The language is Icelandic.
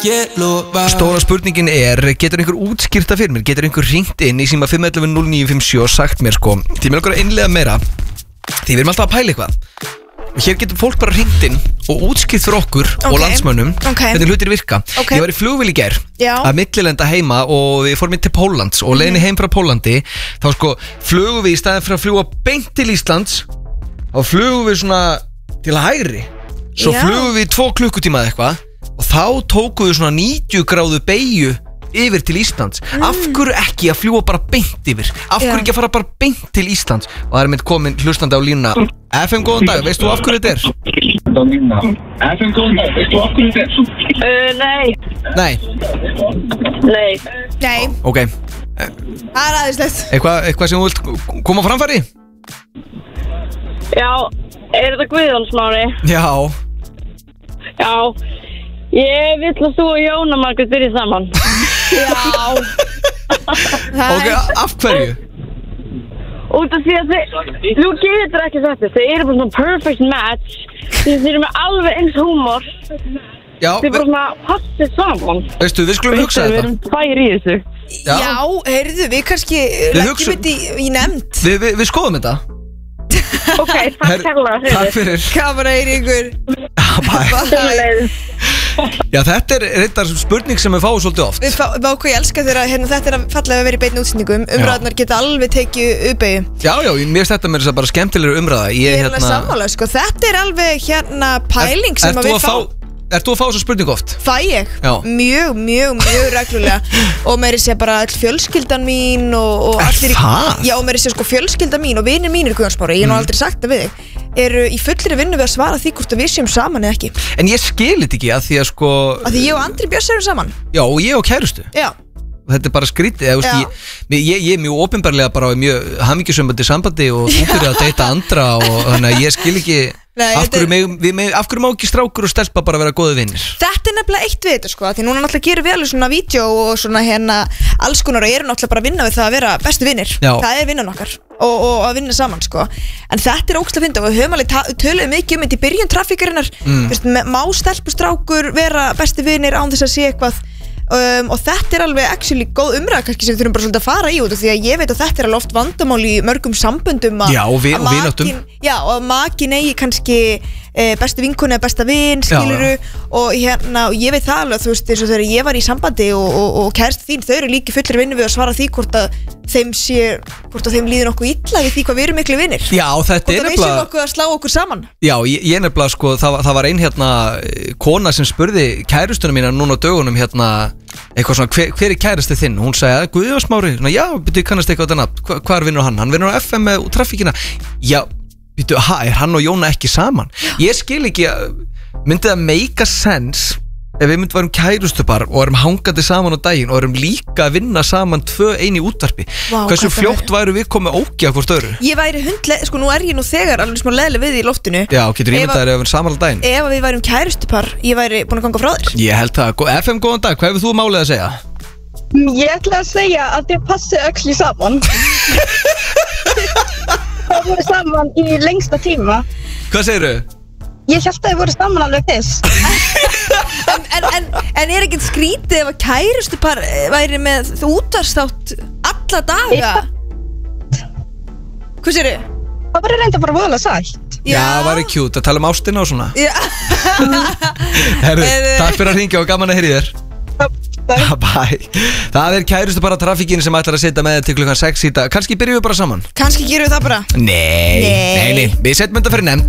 Stóra spurningin getur einhver útskýrt það fyrir mér? Getur einhver hringt inn í síma 511-0957 og sagt mér sko, því mér langar að innlega meira, því við erum alltaf að pæla eitthvað. Og hér getur fólk bara hringt inn og útskýrt fyrir okkur og landsmönnum hvernig hlutir virka. Ég var í flugvél í gær að millilenda heima og við fórum inn til Póllands og leiðinni heim frá Póllandi þá sko flugum við í staðin fyrir að fljúga beint til Íslands og flugum við svona til hægri. Svo flugum við 2 klukkutíma eða eitthvað og þá tókum við svona 90 gráðu beygju yfir til Íslands. Af hverju ekki að fljúga bara beint yfir? Af hverju ekki að fara bara beint til Íslands? Og það mynd komin hlustandi á línuna. FM, góðan dag, veistu af hverju þetta er? FM, góðan dag, veistu af hverju þetta er? Nei. Nei. Ok. Það er aðeinslegt. Eitthvað sem þú vilt koma framfæri? Já, þetta Guðjón Smári? Já, ég vill að þú og Jóna Margrét byrja saman. Já. Ok, af hverju? Út af því að þú getur ekki sagt þetta, þeir eru bara svona perfect match. Þeir eru með alveg eins húmor. Já, þeir bara svona passið saman. Veistu, við skulum hugsa þetta. Við erum tvær í þessu. Já, heyrðu, við kannski leggjum þetta í nefnd. Við skoðum þetta. Ok, takk hérlega. Takk fyrir. Kamara Eiríkur. Bye. Já, þetta er reyndar spurning sem við fáum svolítið oft. Við ég elska þegar þetta er fallega að vera í beinni útsendingum. Umræðunar geta alveg tekið uppeyju. Já, mér finnst þetta mér bara skemmtilegur umræða. Ég er alveg sammála, sko. Þetta er alveg pæling sem að við fáum. Ert þú að fá þessu spurningu oft? Fæ ég, mjög reglulega. Og meiri sé bara all fjölskyldan mín og allir Já, og meiri sé sko fjölskyldan mín og vinir mínir Guðjón Smári, ég hef nú aldrei sagt það við þig, eru í fullri vinnu við að svara því hvort að við séum saman eða ekki. En ég skil þetta ekki að því að sko að því ég og Andri Björns erum saman. Já, og ég og kærustu. Já. Og þetta er bara skrítið, ég er mjög opinberlega bara mjög hamingjusömbandi sambandi og þú byrja að deyta andra og þannig að ég skil ekki af hverju má ekki strákur og stelpa bara vera góði vinnir. Þetta er nefnilega eitt við þetta sko, því núna náttúrulega gerum við alveg svona vídeo og svona alls konar og erum náttúrulega bara að vinna við það að vera bestu vinnir. Það er vinnan okkar og að vinna saman sko. En þetta er ógeðslega fyndið og við höfum alveg töluð mikið þetta í byrjun traffíkarinnar. Má stelpustrákur vera bestu vinnir án þess að sé eitthvað. Og þetta er alveg actually góð umræða kannski sem við þurfum bara svolítið að fara í út af því að ég veit að þetta er alveg oft vandamál í mörgum samböndum að makin eigi kannski bestu vinkonu eða besta vin skiluru og ég veit það alveg þú veist eins og þegar ég var í sambandi og kærasta þín þau eru líka fullir vinnu við að svara því hvort að þeim líður nokkuð illa við því hvað við erum miklu vinnir. Já, þetta er nefnilega hvort að við séum okkur að slá okkur saman. Já, ég nefnilega sko það var ein kona sem spurði kærustunum mína núna á dögunum eitthvað svona hver er kærasti þinn? Hún sagði Guðjón Smári, já, byrju kannast eitthvað þetta hvar vinnur hann? Hann vinnur á FM með traffíkina. Já, byrju, er hann og Jóna ekki saman? Ég skil ekki myndi það make a sense ef við myndum varum kærustupar og erum hangandi saman á daginn og erum líka að vinna saman 2 í útvarpi. Hversu fljótt væru við komið ógeð hvort öðru? Ég væri sko nú er ég nú þegar alveg smá leiðileg við í loftinu. Já, getur ímyndaðir ef við erum saman á daginn? Ef við værum kærustupar, ég væri búin að ganga frá þér. Ég held það. FM, góðan dag, hvað hefur þú málið að segja? Ég ætla að segja að þið passið öxli saman. Það voru saman í lengsta tíma. Hvað segirðu? Ég held að þið voru saman alveg fyrst. En er ekkert skrítið ef að kærustupar væri með útvarpsþátt alla daga? Hvað segirðu? Það var reynda bara voðalega sætt. Já, það var cute að tala ástina og svona. Herðu, takk fyrir að hringja og gaman að heyra í þér. Bye. Það er kærustupar á traffíkinu sem ætlar að sitja með til klukkan 6 í dag. Kannski byrjum við bara saman. Kannski gerum við það bara. Nei. Við setjum þetta fyrir nefnd.